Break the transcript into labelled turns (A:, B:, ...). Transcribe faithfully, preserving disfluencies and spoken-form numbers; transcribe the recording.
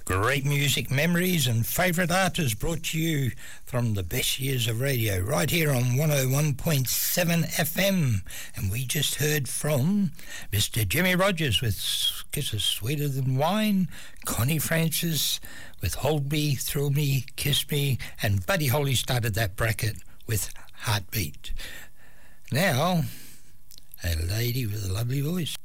A: Great music, memories and favourite artists brought to you from the best years of radio right here on one oh one point seven F M. And we just heard from Mister Jimmy Rogers with Kisses Sweeter Than Wine, Connie Francis with Hold Me, Thrill Me, Kiss Me, and Buddy Holly started that bracket with Heartbeat. Now, a lady with a lovely voice.